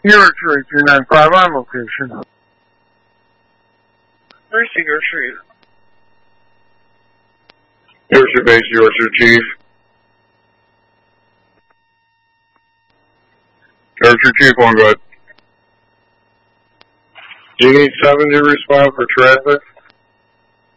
York 395 on location. Mercy Yorkshire. Yorkshire base, Yorkshire chief. Yorkshire chief, one good. Do you need 7 to respond for traffic?